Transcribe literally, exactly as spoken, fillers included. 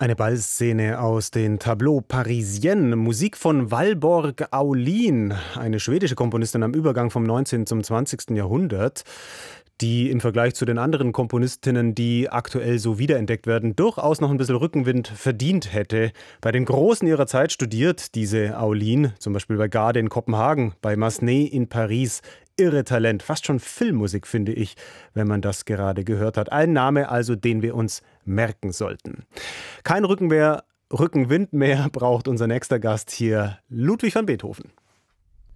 Eine Ballszene aus den Tableaux Parisiennes, Musik von Valborg Aulin, eine schwedische Komponistin am Übergang vom neunzehnten zum zwanzigsten Jahrhundert, die im Vergleich zu den anderen Komponistinnen, die aktuell so wiederentdeckt werden, durchaus noch ein bisschen Rückenwind verdient hätte. Bei den Großen ihrer Zeit studiert diese Aulin, zum Beispiel bei Garde in Kopenhagen, bei Massenet in Paris. Irre Talent, fast schon Filmmusik, finde ich, wenn man das gerade gehört hat. Ein Name also, den wir uns merken sollten. Kein Rücken mehr, Rückenwind mehr braucht unser nächster Gast hier, Ludwig van Beethoven.